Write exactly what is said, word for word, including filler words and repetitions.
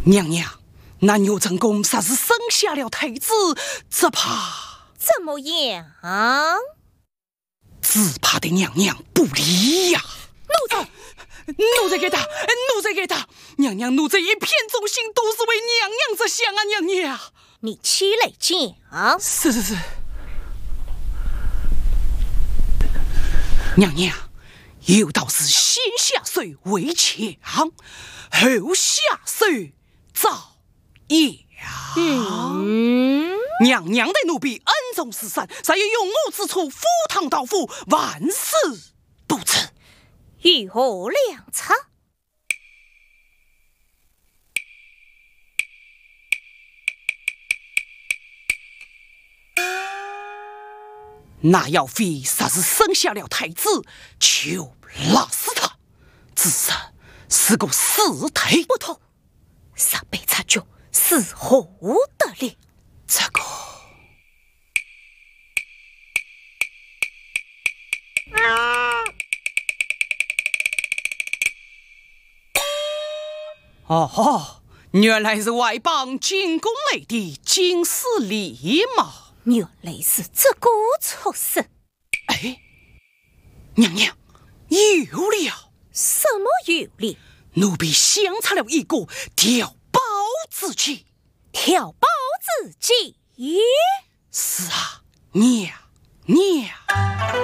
娘娘，那牛正公啥是生下了太子，只怕怎么样？ 只怕的娘娘不理呀！ 奴才， 奴才给他，奴才给他，娘娘奴才一片忠心，都是为娘娘着想啊，娘娘。 你起来讲。 是是是。娘娘，有道是先下水为强，后下水遭殃。 嗯， 娘娘的奴婢恩重似山，谁有用武之处，赴汤蹈火，万死不辞。 与何良策？ 那姚妃啥是生下了太子，就拉死他，只是是个死胎。 不妥，上被察觉是何得了？ 这个哦，原来是外邦进宫来的金丝狸嘛！ 原来是这个出事。 哎，娘娘有了！ 什么有了？ 奴婢想出了一个调包之计。 调包自己？ 是啊，娘娘。